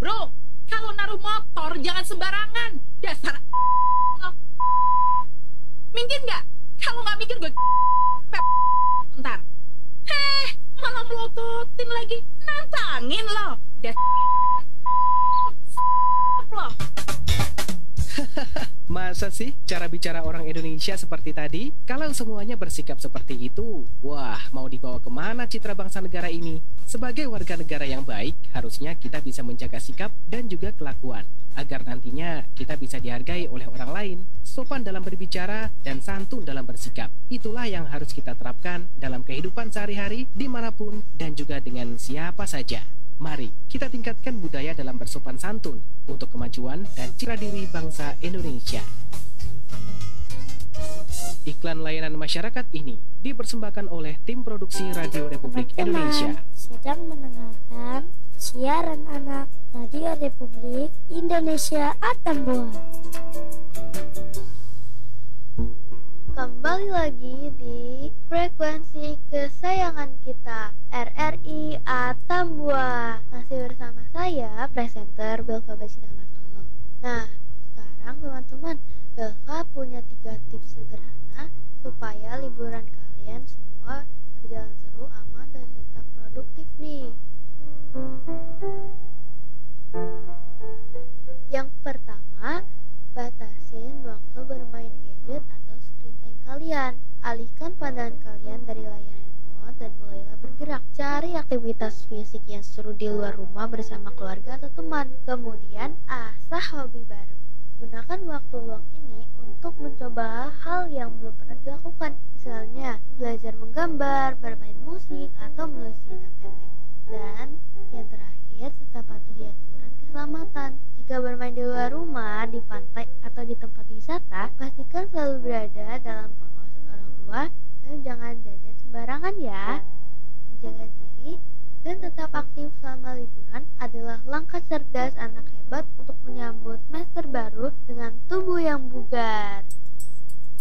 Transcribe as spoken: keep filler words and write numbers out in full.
Bro, kalau naruh motor jangan sembarangan. Dasar lo. Minggir nggak? Kalau nggak mikir gue ntar. Heh, malah melototin lagi. Nantangin lo. Dasar lo. Masa sih cara bicara orang Indonesia seperti tadi? Kalau semuanya bersikap seperti itu, wah mau dibawa kemana citra bangsa negara ini? Sebagai warga negara yang baik, harusnya kita bisa menjaga sikap dan juga kelakuan, agar nantinya kita bisa dihargai oleh orang lain, sopan dalam berbicara, dan santun dalam bersikap. Itulah yang harus kita terapkan dalam kehidupan sehari-hari, dimanapun, dan juga dengan siapa saja. Mari kita tingkatkan budaya dalam bersopan santun untuk kemajuan dan citra diri bangsa Indonesia. Iklan layanan masyarakat ini dipersembahkan oleh tim produksi Radio Republik Indonesia. Sedang mendengarkan siaran anak Radio Republik Indonesia Atambua. Kembali lagi di frekuensi kesayangan kita, R R I Atambua. Masih bersama saya, presenter Belva Bacita Martono. Nah, sekarang teman-teman, Belva punya tiga tips sederhana supaya liburan kalian semua berjalan seru, aman, dan tetap produktif nih. Yang pertama, batasin waktu bermain gadget atau screen time kalian. Alihkan pandangan kalian dari layar handphone dan mulailah bergerak. Cari aktivitas fisik yang seru di luar rumah bersama keluarga atau teman. Kemudian, asah hobi baru. Gunakan waktu luang ini untuk mencoba hal yang belum pernah dilakukan. Misalnya, belajar menggambar, bermain musik, atau menulis cerita pendek. Dan yang terakhir, tetap patuhi aturan keselamatan. Jika bermain di luar rumah, di pantai, atau di tempat wisata, pastikan selalu berada dalam pengawasan orang tua dan jangan jajan sembarangan ya. Menjaga diri dan tetap aktif selama liburan adalah langkah cerdas anak hebat untuk menyambut semester baru dengan tubuh yang bugar.